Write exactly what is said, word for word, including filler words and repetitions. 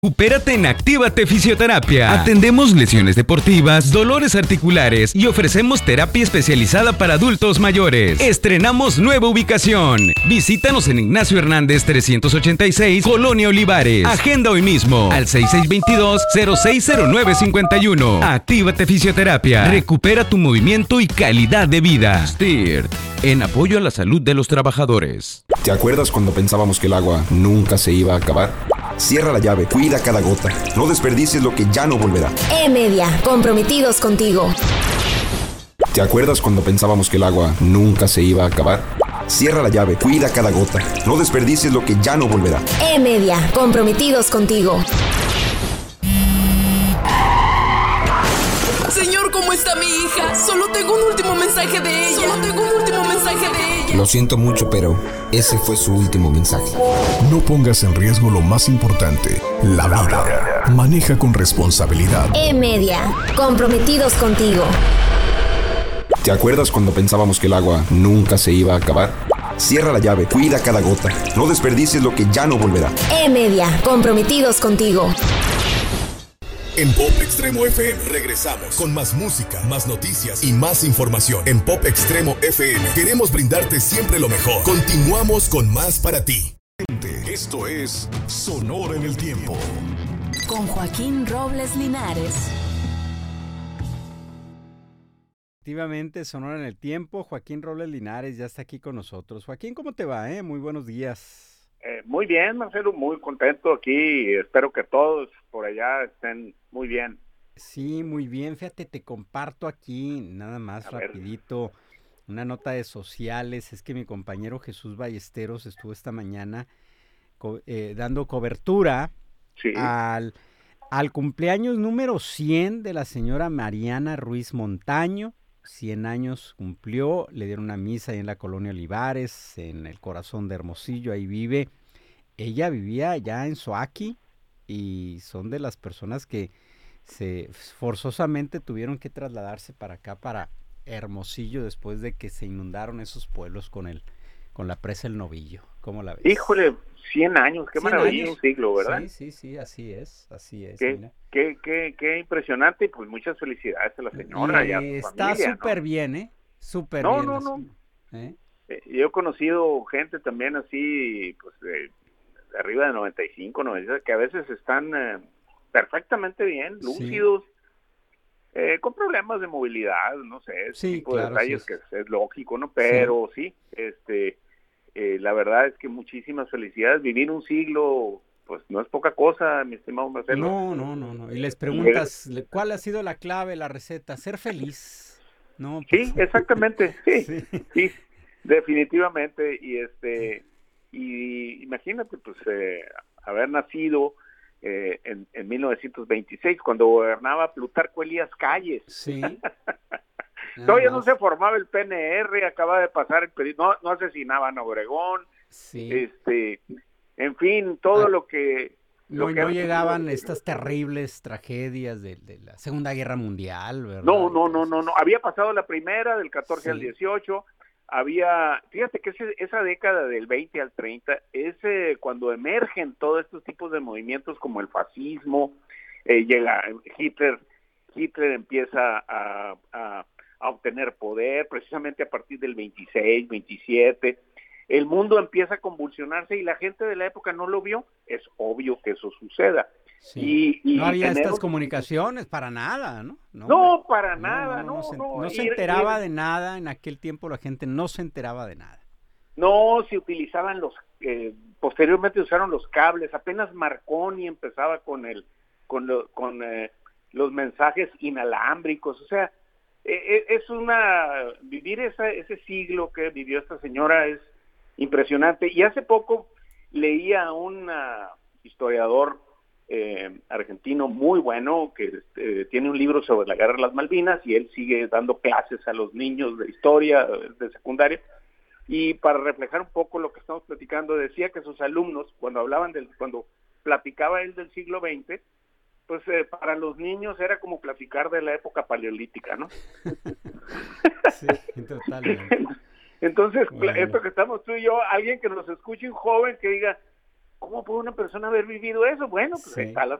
Recupérate en Actívate Fisioterapia. Atendemos lesiones deportivas, dolores articulares y ofrecemos terapia especializada para adultos mayores. Estrenamos nueva ubicación. Visítanos en Ignacio Hernández trescientos ochenta y seis, Colonia Olivares. Agenda hoy mismo al seis seis dos dos, cero seis cero nueve cinco uno. Actívate Fisioterapia. Recupera tu movimiento y calidad de vida. S T I R T, en apoyo a la salud de los trabajadores. ¿Te acuerdas cuando pensábamos que el agua nunca se iba a acabar? Cierra la llave, cuida cada gota. No desperdicies lo que ya no volverá. E-Media, comprometidos contigo. ¿Te acuerdas cuando pensábamos que el agua nunca se iba a acabar? Cierra la llave, cuida cada gota. No desperdicies lo que ya no volverá. E-Media, comprometidos contigo. Señor, ¿cómo está mi hija? Solo tengo un último mensaje de ella. Solo tengo un último mensaje de ella. Lo siento mucho, pero ese fue su último mensaje. No pongas en riesgo lo más importante, la vida. Maneja con responsabilidad. E-Media, comprometidos contigo. ¿Te acuerdas cuando pensábamos que el agua nunca se iba a acabar? Cierra la llave, cuida cada gota. No desperdicies lo que ya no volverá. E-Media, comprometidos contigo. En Pop Extremo F M regresamos con más música, más noticias y más información. En Pop Extremo F M queremos brindarte siempre lo mejor. Continuamos con más para ti. Esto es Sonora en el Tiempo. Con Joaquín Robles Linares. Efectivamente, Sonora en el Tiempo. Joaquín Robles Linares ya está aquí con nosotros. Joaquín, ¿cómo te va? Eh? Muy buenos días. Eh, muy bien, Marcelo, muy contento aquí. Espero que todos por allá estén muy bien. Sí, muy bien. Fíjate, te comparto aquí, nada más A rapidito, ver. Una nota de sociales. Es que mi compañero Jesús Ballesteros estuvo esta mañana co- eh, dando cobertura Sí. al, al cumpleaños número cien de la señora Mariana Ruiz Montaño. cien años cumplió, le dieron una misa ahí en la Colonia Olivares, en el corazón de Hermosillo, ahí vive. Ella vivía ya en Soaqui y son de las personas que se forzosamente tuvieron que trasladarse para acá, para Hermosillo, después de que se inundaron esos pueblos con el con la presa El Novillo. ¿Cómo la ves? Híjole, cien años, qué cien maravilla, años. un siglo, ¿verdad? Sí, sí, sí, así es, así es. Qué, mira. qué, qué, qué impresionante, y pues muchas felicidades a la señora. Y y a su está familia, súper ¿no? bien, ¿eh? Súper No, bien. no, la no. señora, ¿eh? Eh, yo he conocido gente también así, pues de, de arriba de noventa y cinco, noventa, que a veces están eh, perfectamente bien, lúcidos, sí. eh, con problemas de movilidad, no sé, ese Sí, tipo claro, de detalles sí. que es, es lógico, ¿no? Pero sí, sí este, eh, la verdad es que muchísimas felicidades. Vivir un siglo, pues no es poca cosa, mi estimado Marcelo. No, no, no, no. Y les preguntas, ¿cuál ha sido la clave, la receta? Ser feliz. No, pues... Sí, exactamente, sí, sí, sí, definitivamente. Y este, y imagínate, pues, eh, haber nacido eh, en, en mil novecientos veintiséis, cuando gobernaba Plutarco Elías Calles. Sí. Todavía no se formaba el P N R, acaba de pasar el periodo, no, no asesinaban a Obregón, sí. este, en fin, todo ah, lo que... No, lo que no llegaban de... estas terribles tragedias de, de la Segunda Guerra Mundial, ¿verdad? No, no, no, no, no, había pasado la primera, del catorce sí. al dieciocho, había, fíjate que ese, esa década del veinte al treinta es eh, cuando emergen todos estos tipos de movimientos como el fascismo, eh, llega Hitler, Hitler empieza a, a, a obtener poder precisamente a partir del veintiséis, veintisiete, el mundo empieza a convulsionarse y la gente de la época no lo vio, es obvio que eso suceda. Sí. Y, y no había tenemos... estas comunicaciones para nada, ¿no? No, no para no, nada, no. No, no, no se, no, no se y, enteraba y... de nada, en aquel tiempo la gente no se enteraba de nada. No, se utilizaban los, eh, posteriormente usaron los cables, apenas Marconi empezaba con el, con, lo, con eh, los mensajes inalámbricos, o sea, eh, es una, vivir esa, ese siglo que vivió esta señora es impresionante. Y hace poco leía a un uh, historiador eh, argentino muy bueno que eh, tiene un libro sobre la guerra de las Malvinas y él sigue dando clases a los niños de historia de secundaria, y para reflejar un poco lo que estamos platicando decía que sus alumnos cuando hablaban del, cuando platicaba él del siglo veinte, pues eh, para los niños era como platicar de la época paleolítica, ¿no? Sí, totalmente. Entonces, bueno. Esto que estamos tú y yo, alguien que nos escuche, un joven que diga, ¿cómo puede una persona haber vivido eso? Bueno, pues Sí. está la